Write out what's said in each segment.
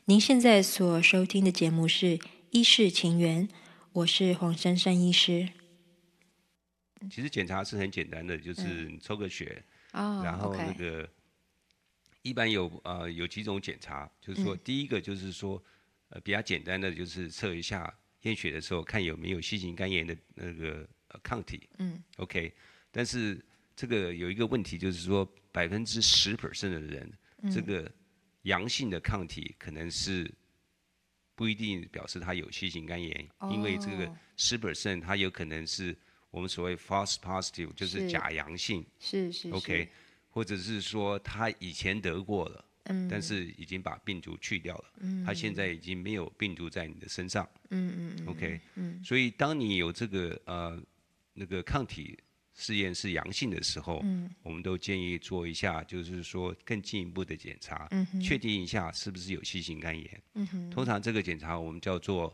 您现在所收听的节目是《医事情缘》，我是黄珊珊医师。 其实检查是很简单的，就是你抽个血，然后那 ，OK， 个一般有几种检查，就是说第一个就是说比较简单的就是测一下验血的时候看有没有新型肝炎的那个抗体，OK，但是这个有一个问题就是说10%的人，这个阳性的抗体可能是不一定表示他有新型肝炎，因为这个10%它有可能是我们所谓 false positive，就是假阳性是 ，OK，或者是说他以前得过了，但是已经把病毒去掉了，他现在已经没有病毒在你的身上，OK，所以当你有这个那个抗体试验是阳性的时候，我们都建议做一下，就是说更进一步的检查，确定一下是不是有新型肝炎。通常这个检查我们叫做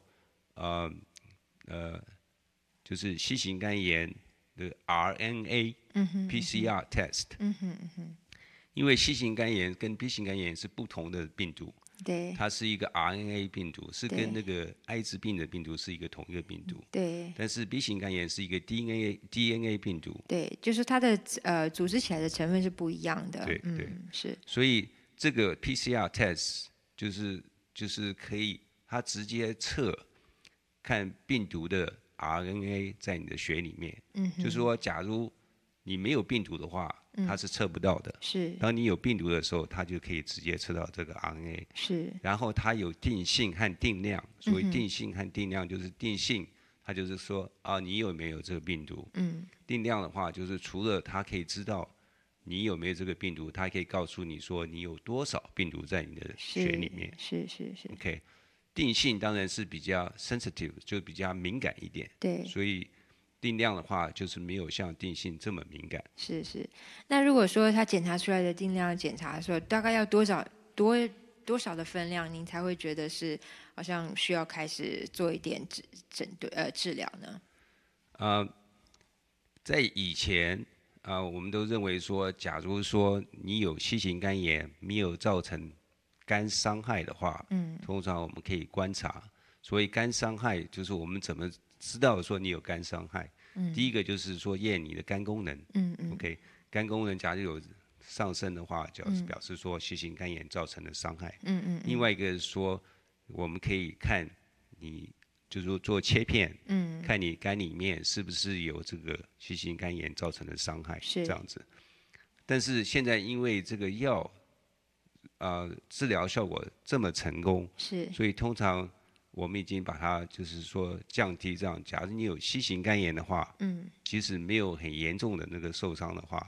就是新型肝炎的 RNA PCR test。因为新型肝炎跟 B 型肝炎是不同的病毒， 对它是一个 RNA 病毒，是跟对那个艾滋病的病毒是一个同一个病毒。 对但是 B 型肝炎是一个 DNA 病毒， 对，就是它的组织起来的成分是不一样的。 对对， 是所以这个 PCR test 就是可以，它直接测看病毒的 RNA 在你的血里面。就是说，假如你没有病毒的话，它是测不到的。 是当你有病毒的时候，它就可以直接测到这个 RNA。 是然后它有定性和定量，所谓定性和定量就是定性，它就是说你有没有这个病毒。定量的话就是除了它可以知道你有没有这个病毒，它可以告诉你说你有多少病毒在你的血里面。 是 OK，定性当然是比较 sensitive，就比较敏感一点。 对所以定量的话就是没有像定性这么敏感。 是。那如果说它检查出来的定量检查的时候，大概要多少的分量，您才会觉得是好像需要开始做一点治疗呢？ 在以前我们都认为说，假如说你有新型肝炎，没有造成肝伤害的话，通常我们可以观察。所谓肝伤害，就是我们怎么知道说你有肝伤害？第一个就是说验你的肝功能，OK，肝功能假如有上升的话，就表示说新型肝炎造成的伤害。另外一个是说，我们可以看你就是说做切片，看你肝里面是不是有这个新型肝炎造成的伤害， 是这样子。但是现在因为这个药，治疗效果这么成功， 是所以通常我们已经把它就是说降低这样。假如你有新型肝炎的话，即使没有很严重的那个受伤的话，